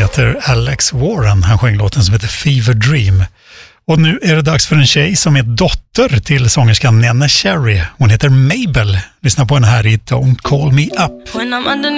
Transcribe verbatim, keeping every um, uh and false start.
heter Alex Warren. Han sjöng låten som heter Fever Dream. Och nu är det dags för en tjej som är dotter till sångerskan Neneh Cherry. Hon heter Mabel. Lyssna på henne här i Don't Call Me Up. When I'm underneath